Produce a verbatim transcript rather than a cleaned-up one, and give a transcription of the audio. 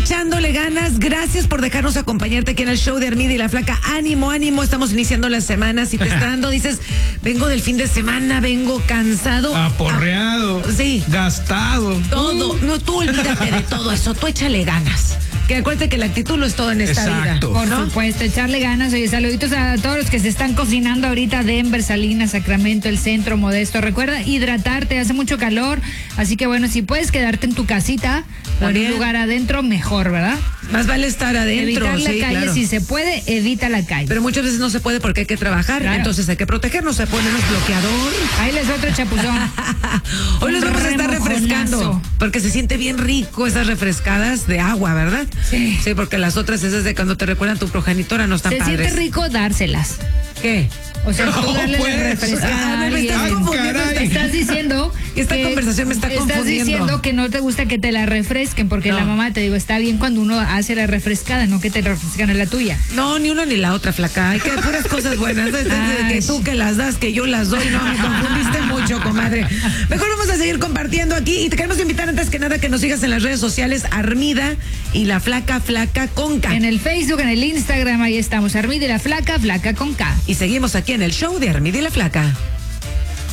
echándole ganas. Gracias por dejarnos acompañarte aquí en el show de Armida y la Flaca. Ánimo, ánimo. Estamos iniciando las semanas y te está dando, dices, vengo del fin de semana, vengo cansado. Aporreado. Ah, sí. Gastado. Todo. No, tú olvídate de todo eso. Tú échale ganas. Que acuérdate que la actitud lo es todo en esta Exacto. vida. Por ¿no? supuesto, echarle ganas. Oye, saluditos a todos los que se están cocinando ahorita, Denver, Salinas, Sacramento, el centro, Modesto. Recuerda hidratarte, hace mucho calor, así que bueno, si puedes quedarte en tu casita o en un lugar adentro, mejor, ¿verdad? Más vale estar adentro. Evitar la sí, calle, claro. si se puede, evita la calle. Pero muchas veces no se puede porque hay que trabajar, Claro. entonces hay que protegernos, hay que ponernos bloqueador. Ahí les doy otro chapuzón. Hoy los Un vamos a estar remojonazo. refrescando, porque se siente bien rico esas refrescadas de agua, ¿verdad? Sí. Sí, porque las otras esas de cuando te recuerdan tu progenitora no están Se padres. siente rico dárselas. ¿Qué? O sea, tú No, darle pues. la refrescada Ah, a me estás alguien. confundiendo. caray. Estás diciendo Esta conversación me está Estás confundiendo. diciendo que no te gusta que te la refresquen, porque No. la mamá, te digo, está bien cuando uno hace la refrescada, no que te refrescan a la tuya. No, ni una ni la otra, Flaca. Hay que puras cosas buenas. De- de- de- Ay. que tú que las das, que yo las doy. No, me confundiste mucho, comadre. Mejor vamos a seguir compartiendo aquí. Y te queremos invitar antes que nada que nos sigas en las redes sociales Armida y la Flaca, Flaca con K. En el Facebook, en el Instagram, ahí estamos. Armida y la Flaca, Flaca con K. Y seguimos aquí en el show de Armida y la Flaca.